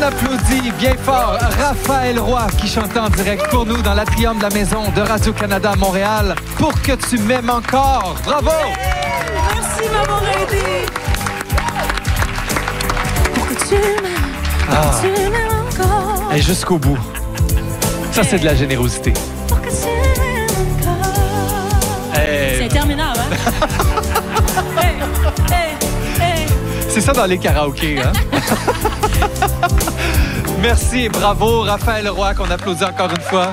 applaudit bien fort Raphaël Roy qui chante en direct pour nous dans l'Atrium de la Maison de Radio-Canada à Montréal. Pour que tu m'aimes encore. Bravo! Merci m'avoir aidé. Pour que tu m'aimes encore. Et jusqu'au bout. Ça, c'est de la générosité. Pour que tu m'aimes encore. C'est interminable, hein? Hey. C'est ça dans les karaokés, hein? Merci et bravo, Raphaël Roy, qu'on applaudit encore une fois.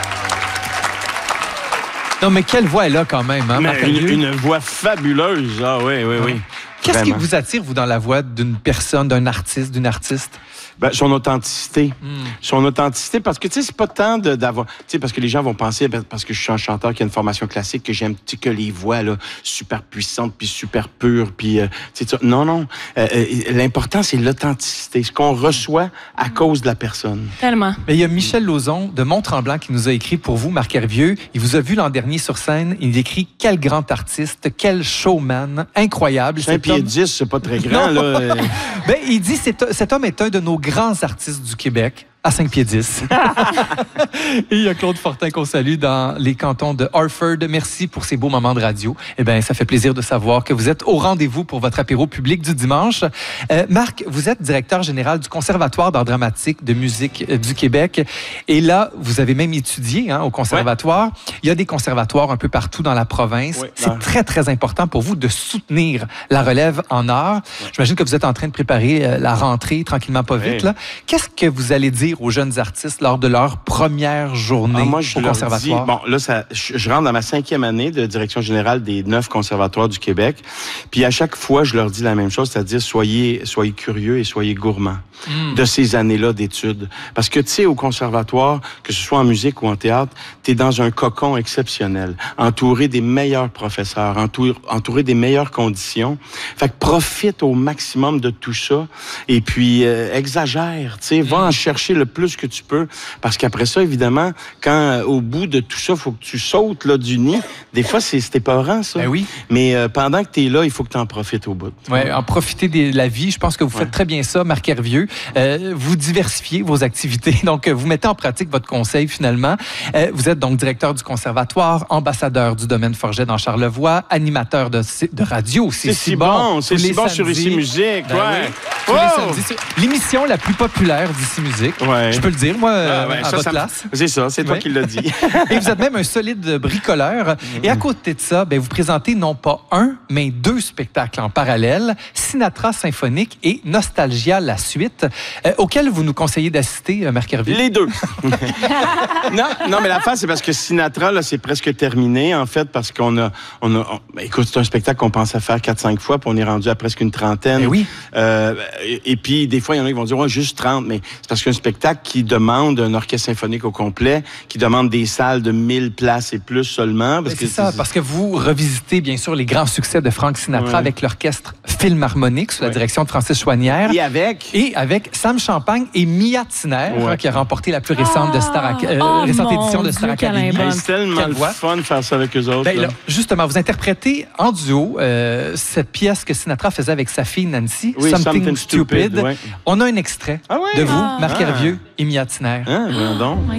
Non, mais quelle voix elle a quand même, hein, Marc? Une voix fabuleuse. Ah oui. Qu'est-ce qui vous attire, vous, dans la voix d'une personne, d'un artiste, d'une artiste? Ben, son authenticité. Son authenticité, parce que, tu sais, c'est pas tant d'avoir... Tu sais, parce que les gens vont penser, parce que je suis un chanteur qui a une formation classique, que j'aime que les voix, là, super puissantes, puis super pures, puis... tu sais, non. L'important, c'est l'authenticité, ce qu'on reçoit à cause de la personne. Tellement. Mais il y a Michel Lauzon de Mont-Tremblant qui nous a écrit pour vous, Marc Hervieux. Il vous a vu l'an dernier sur scène. Il écrit « Quel grand artiste, quel showman, incroyable. » 5 pieds 10, c'est pas très grand, là. Ben, il dit cet homme est un de nos grands artistes du Québec. À 5 pieds 10. Et il y a Claude Fortin qu'on salue dans les cantons de Harford. Merci pour ces beaux moments de radio. Eh bien, ça fait plaisir de savoir que vous êtes au rendez-vous pour votre apéro public du dimanche. Marc, vous êtes directeur général du Conservatoire d'art dramatique de musique du Québec. Et là, vous avez même étudié au conservatoire. Ouais. Il y a des conservatoires un peu partout dans la province. Ouais, c'est très, très important pour vous de soutenir la relève en art. Ouais. J'imagine que vous êtes en train de préparer la rentrée tranquillement, pas vite. Là. Qu'est-ce que vous allez dire aux jeunes artistes lors de leur première journée au conservatoire? Bon, là, je rentre dans ma 5e année de direction générale des 9 conservatoires du Québec. Puis à chaque fois, je leur dis la même chose, c'est-à-dire soyez curieux et soyez gourmands de ces années-là d'études. Parce que, tu sais, au conservatoire, que ce soit en musique ou en théâtre, tu es dans un cocon exceptionnel, entouré des meilleurs professeurs, entouré des meilleures conditions. Fait que profite au maximum de tout ça et puis exagère, tu sais, va en chercher le plus que tu peux, parce qu'après ça, évidemment, quand au bout de tout ça, il faut que tu sautes là, du nid, des fois, c'est épeurant, ça. Ben oui. Mais pendant que tu es là, il faut que tu en profites au bout. Oui, en profiter de la vie. Je pense que vous faites très bien ça, Marc Hervieux. Vous diversifiez vos activités, donc vous mettez en pratique votre conseil, finalement. Vous êtes donc directeur du conservatoire, ambassadeur du domaine Forget dans Charlevoix, animateur de radio. C'est si bon sur Ici Musique. L'émission la plus populaire d'Ici Musique. Ouais. Je peux le dire, moi, à votre place. C'est ça, c'est toi qui l'as dit. Et vous êtes même un solide bricoleur. Et à côté de ça, vous présentez non pas un, mais 2 spectacles en parallèle, Sinatra symphonique et Nostalgia la suite, auxquels vous nous conseillez d'assister, Marc Hervieux? Les 2. non, mais l'affaire, c'est parce que Sinatra, là, c'est presque terminé, en fait, parce qu'on écoute, c'est un spectacle qu'on pense à faire 4-5 fois, puis on est rendu à presque une trentaine. Oui. Et puis, des fois, il y en a qui vont dire, juste 30, mais c'est parce qu'un spectacle qui demande un orchestre symphonique au complet, qui demande des salles de 1000 places et plus seulement. Parce que vous revisitez, bien sûr, les grands succès de Frank Sinatra avec l'orchestre Philharmonique sous la direction de Francis Chouanière. Et avec Sam Champagne et Mia Tiner, qui a remporté la plus récente, récente édition de Star Academy. C'est tellement le fun de faire ça avec eux autres. Là, justement, vous interprétez en duo cette pièce que Sinatra faisait avec sa fille Nancy, Something Stupid. On a un extrait de vous, Marc Hervieux et Mia Tiner. Donc.